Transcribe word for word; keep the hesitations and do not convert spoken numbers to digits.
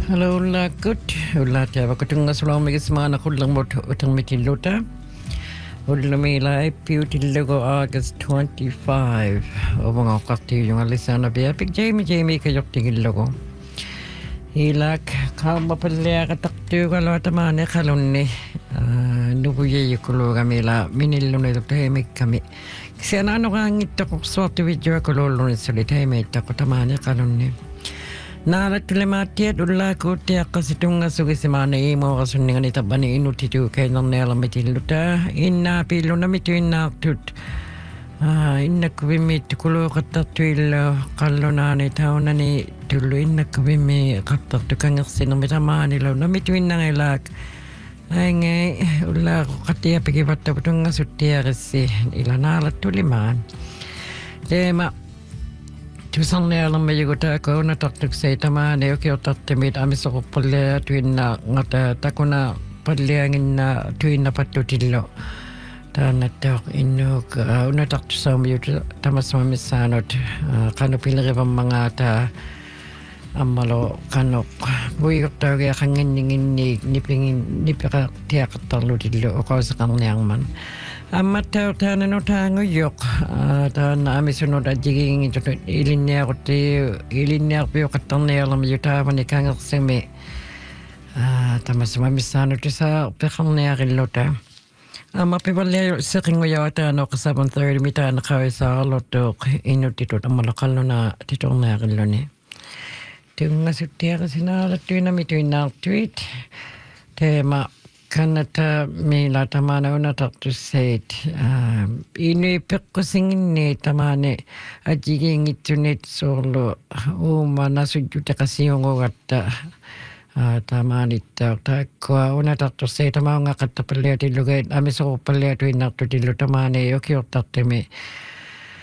Hello, la good. Ulla tiava kutunga sulong migis mana kullang mot utang mitilota. Ulla mila epiu tilogo August twenty-five. Obong akati yung alisana biya pig Jamie Jamie kayok tigilogo. Hilak kama palya kataktiyo kalo tamane kalunni. Nubuye yukulo kamila minilunay tahimik kami. Kasi ano ka ngito kong swerte video kululunay sulit tahimik tako tamane kalunni. Nalat tulematiat ulla kutia kasitunga sugisimana imo kasuninga ni tabani inutitu kay nang nela mitiluta inna piluna mitu inna tut ah inna kubimit kulo katatuil kallona ni tauna ni tulu inna kubimi katatu kangasin mitamani lo na mitu inna ngelak ay ulla katia pikipatta putunga sutia resi ila nalat tuliman tema Tusan ne alam me yugo ko na taktuk say tama ne okay tatimit amis ko pala tuin na ngata takuna padliangin na tuin na patutillo ta natak ino ka una taktu sa mo tamas mamisanot kano pilari pa mga ta amalo kanok buwi ko taga kangin ningin ni nipingin nipika tiyak talo tillo o ka sa kanyang man Amat tahu tanah no tango yok, tanah amis no dah jiging itu ilinnya kote ilinnya pio katanya alam juta panikang seme, tamas mamisan itu sa pekannya kilota. Ama pibalik sering ngoyata no kasaban thirty mita na kawai sa loto inut itu tamalakal no na titong na kilone. Tunga sutia kasina latu na mitu na tweet tema. Kanata mila tamana una taktu set ini pekosing ni tamane ajiging itunet solo uma nasujuta kasiyongo gata tamani tak tak ko una taktu set tamanga kata pelia tilugai amiso pelia tu inak tu tilu tamane yoki otak teme